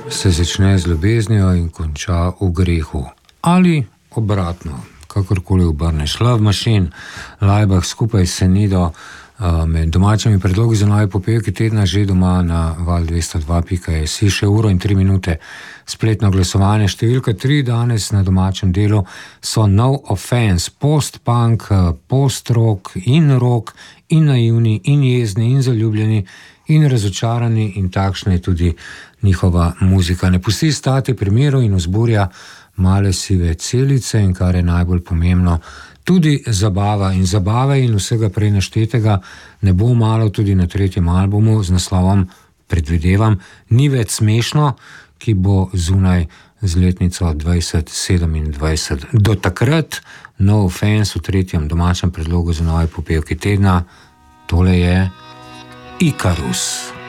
se začne z ljubeznijo in konča v grehu. Ali obratno, kakorkoli obrneš. Love Machine, Laibach skupaj s Senido, med domačimi predlogi za nove popevke tedna že doma na val202.si, še 1:03 minute. Spletno glasovanje številka 3 danes na domačem delu so No Offense, post-punk, post-rock in rock in naivni in jezni in zaljubljeni in razočarani, in takšna je tudi njihova muzika. Ne pusti stati pri miru in vzburja male sive celice, in kar je najbolj pomembno, tudi zabava. In zabave in vsega prej naštetega ne bo malo tudi na 3. albumu z naslovom, predvidevam, Ni več smešno, ki bo zunaj z letnico 2027. Do takrat No Offense v 3. domačem predlogu za nove popevke tedna. Tole je Ikarus.